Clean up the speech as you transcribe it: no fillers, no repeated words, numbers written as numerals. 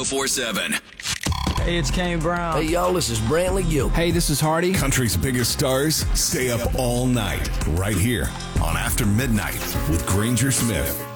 1047. Hey, it's Kane Brown. Hey, y'all, this is Brantley Gill. Hey, this is Hardy. Country's biggest stars stay up all night right here on After Midnight with Granger Smith.